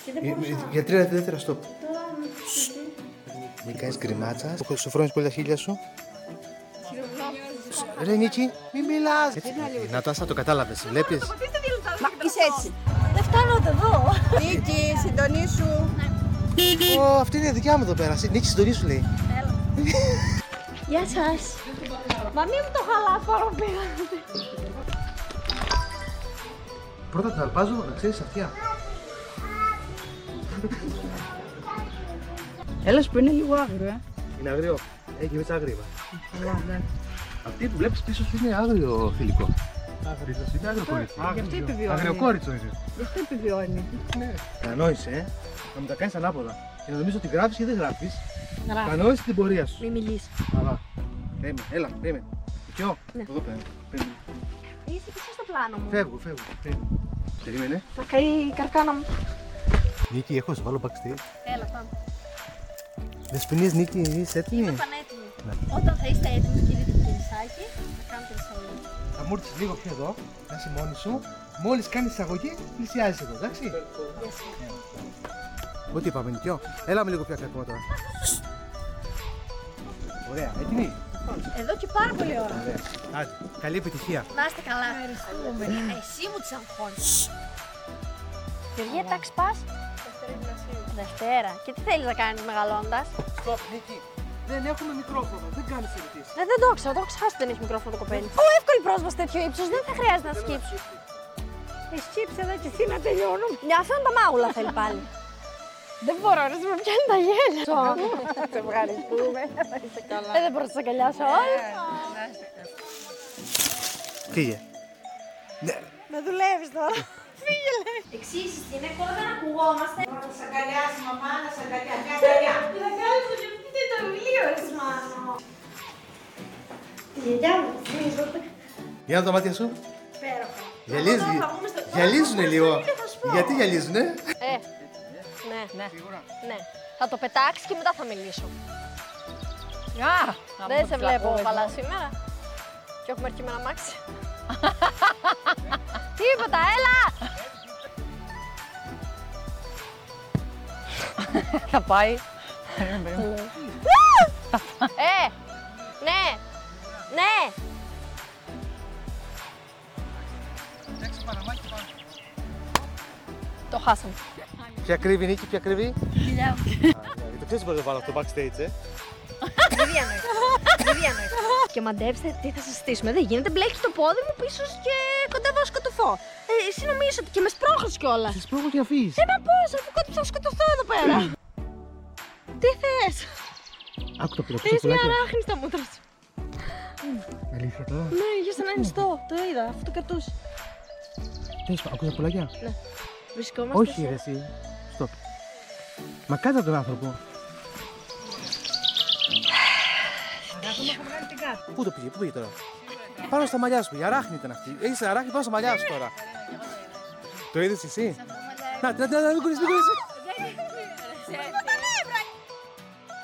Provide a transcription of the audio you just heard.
Για 3 δεύτερα stop. Μην κάνεις γκριμάτσα. Σου φρόνεις πολύ τα χείλια σου. Ρε Νίκη, μην μιλάς. Νατάσα, το κατάλαβες, βλέπεις. Μα είσαι έτσι. Δεν φτάνω εδώ. Νίκη, συντονίσου. Αυτή είναι δικιά μου εδώ πέρα. Νίκη, συντονίσου λέει. Γεια σας. Μα μην μου το χαλάς παραπέρα. Πρώτα την αλπάζω, να ξέρεις αυτιά. Έλα που είναι λίγο άγριο, Είναι άγριο. Έχει μέσα άγριο. Αυτή που βλέπεις πίσω σου είναι άγριο θηλυκό. Άγριο είναι άγριο κόριτσο. Γι' αυτό επιβιώνει. Αγριοκόριτσο είναι. Γι' αυτό επιβιώνει. Κανόησε, να μου τα κάνεις ανάποδα. Και να νομίζω ότι γράφεις και δεν γράφεις. Κανόησε την πορεία σου. Μη μιλείς. Καλά. Έλα, περίμενε. Ποιο? Εδώ πέρα. Είσαι πίσω στο πλάνο μου. Φεύγω. Περίμενε. Θα καεί η καρκάνα μου. Νίκη, έχω να σου βάλω backstage. Έλα, πάμε. Δεσποινής, Νίκη, είσαι έτοιμη? Είμαι πανέτοιμη. Όταν θα είστε έτοιμοι, κύριε Κυρισσάκη, θα κάνετε εισαγωγή. Θα μου έρθεις λίγο πιο εδώ, να είσαι μόνη σου. Μόλις κάνεις εισαγωγή, πλησιάζεις εδώ, εντάξει? Ό,τι είπαμε, Νικιό. Έλα με λίγο πιο ακόμα τώρα. Ωραία, έτοιμη? Εδώ και πάρα πολύ ώρα. Ωραία. Άντε, καλή επιτυχία. Να είστε καλά. Ευχαριστούμε. Εσύ μου τις αγχώνεις. Γεωργία, τάξη πας? Δευτέρα. Και τι θέλεις να κάνεις μεγαλώντας? Στοπ, Νίκη. Δεν έχουμε μικρόφωνο, δεν κάνεις ερωτήσεις. Δεν το ξέρω, το έχω ξεχάσει ότι δεν έχει μικρόφωνο το κοπέλι. Εύκολη πρόσβαση τέτοιο ύψος, δεν θα χρειάζεται να σκύψει. Σκύψε εδώ και εσύ να τελειώνω. Μια αφήνω τα μάγουλα θέλει πάλι. Δεν μπορώ, ρε, με πιάνει τα γέλια. Σε ευχαριστούμε. Δεν μπορείς να σε αγκαλιάσω όλοι. Φύγε. Με δουλεύεις τώρα. Φύγε, λέει. Εξήσεις την εικόνα, δεν ακουγόμαστε. Να σε αγκαλιάσει, μαμά, να σε αγκαλιάσει. Μια αγκαλιά. Την αγκάλισα και αυτή το βιβλίο, έτσι μάλλον. Η γιαγιά μου, Για να τα μάτια σου. υπέροχα. Γυαλίζουνε λίγο. Γιατί γυαλίζουνε? Ναι. Θα το πετάξεις και μετά θα μιλήσω. Δεν σε βλέπω καλά σήμερα. Και έχουμε έρθει με ένα μάξι. Τίποτα, έλα! Θα πάει. Ναι! Το χάσαμε. Ποια κρύβει, Νίκη, ποια κρύβει? Κοιλιά μου. Το ξέρεις μπορεί να βάλω αυτό backstage, Μη διανοείς. Και μαντέψτε τι θα συζητήσουμε. Δεν γίνεται, μπλέκεις το πόδι μου πίσω και κοντεύω να σκοτωθώ. Εσύ νομίζεις ότι και με σπρώχνεις κιόλας. Σε σπρώχνω και αφήσεις. Μα πώς, αφού θα σκοτωθώ εδώ πέρα. Τι θες? Άκου το πουλάκι. Θες μια αράχνη στα μούτρα σου. Αλήθεια τώρα? Ναι, για σαν να νηστώ. Το είδα, αφού το κρατούσε. Τέλος πάντων, ακούς τα πουλάκια? Ναι. Βρισκόμαστε Όχι, ρε, εσύ. Στοπ. Μα κάτω τον άνθρωπο. Πού το πήγε, πού πήγε τώρα? Πάνω στα μαλλιά σου, η αράχνη ήταν αυτή. Έχεις αράχνη πάνω στα μαλλιά σου τώρα. Το είδες εσύ? Να, μην κουρείς, μην κουρείς.